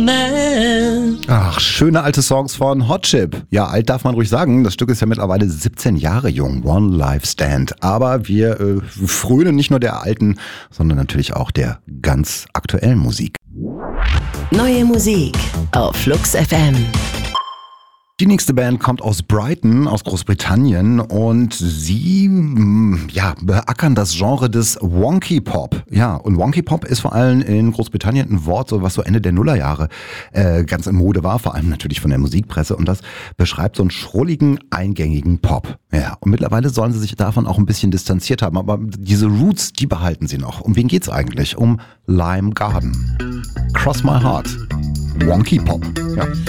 Ach, schöne alte Songs von Hot Chip. Ja, alt darf man ruhig sagen. Das Stück ist ja mittlerweile 17 Jahre jung. One Life Stand. Aber wir frönen nicht nur der alten, sondern natürlich auch der ganz aktuellen Musik. Neue Musik auf Flux FM. Die nächste Band kommt aus Brighton, aus Großbritannien, und sie beackern das Genre des Wonky Pop. Ja, und Wonky Pop ist vor allem in Großbritannien ein Wort, so was so Ende der Nullerjahre ganz in Mode war, vor allem natürlich von der Musikpresse, und das beschreibt so einen schrulligen, eingängigen Pop. Ja, und mittlerweile sollen sie sich davon auch ein bisschen distanziert haben, aber diese Roots, die behalten sie noch. Um wen geht's eigentlich? Um Lime Garden. Cross My Heart. Wonky Pop. Ja.